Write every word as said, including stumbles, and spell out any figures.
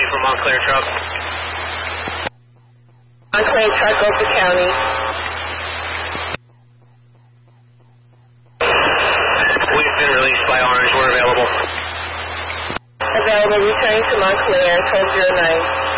from Montclair truck. Montclair truck, Oakland County. We've been released by Orange. We're available. Available, returning to Montclair, twelve oh nine.